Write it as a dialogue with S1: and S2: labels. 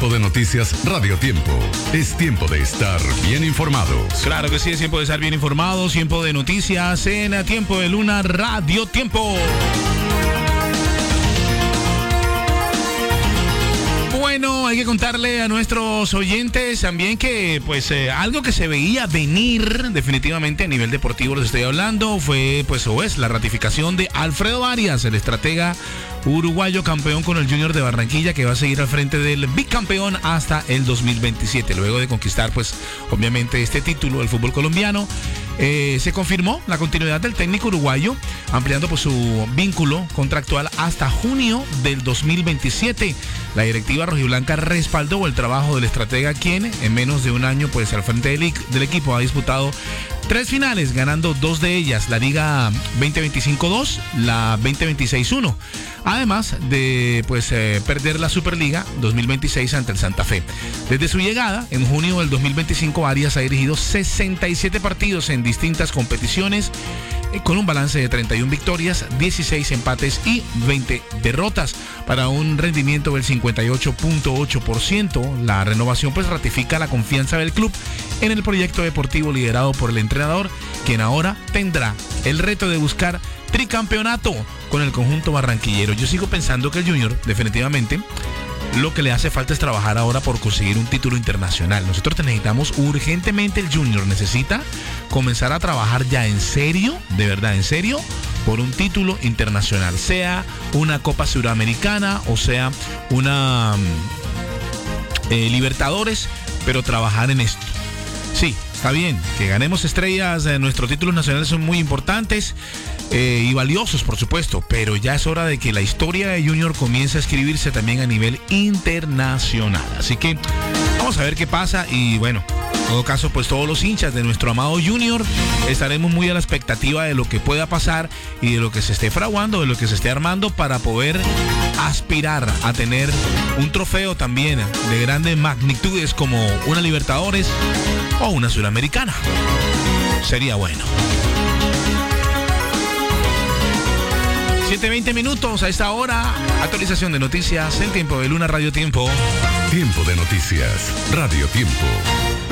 S1: Tiempo de Noticias Radio Tiempo. Es tiempo de estar bien informados.
S2: Claro que sí, es tiempo de estar bien informados. Tiempo de noticias en Tiempo de Luna Radio Tiempo. Bueno, hay que contarle a nuestros oyentes también que pues algo que se veía venir definitivamente a nivel deportivo, les estoy hablando, fue pues o es la ratificación de Alfredo Arias, el estratega uruguayo campeón con el Junior de Barranquilla, que va a seguir al frente del bicampeón hasta el 2027, luego de conquistar pues obviamente este título del fútbol colombiano. Se confirmó la continuidad del técnico uruguayo, ampliando pues su vínculo contractual hasta junio del 2027. La directiva rojiblanca respaldó el trabajo del estratega, quien en menos de un año pues al frente del equipo ha disputado 3 finales, ganando 2 de ellas, la Liga 2025-2, la 2026-1, además de pues perder la Superliga 2026 ante el Santa Fe. Desde su llegada en junio del 2025, Arias ha dirigido 67 partidos en distintas competiciones, con un balance de 31 victorias, 16 empates y 20 derrotas, para un rendimiento del 58.8%. La renovación pues ratifica la confianza del club en el proyecto deportivo liderado por el entrenador, quien ahora tendrá el reto de buscar tricampeonato con el conjunto barranquillero. Yo sigo pensando que el Junior definitivamente lo que le hace falta es trabajar ahora por conseguir un título internacional. Nosotros necesitamos urgentemente, el Junior necesita comenzar a trabajar ya en serio, de verdad en serio, por un título internacional, sea una Copa Suramericana o sea una Libertadores, pero trabajar en esto. Sí, está bien, que ganemos estrellas, nuestros títulos nacionales son muy importantes y valiosos, por supuesto, pero ya es hora de que la historia de Junior comience a escribirse también a nivel internacional. Así que vamos a ver qué pasa y bueno, en todo caso, pues todos los hinchas de nuestro amado Junior estaremos muy a la expectativa de lo que pueda pasar y de lo que se esté fraguando, de lo que se esté armando para poder aspirar a tener un trofeo también de grandes magnitudes como una Libertadores o una Suramericana. Sería bueno. 7:20 minutos a esta hora. Actualización de noticias en Tiempo de Luna Radio Tiempo.
S1: Tiempo de Noticias Radio Tiempo.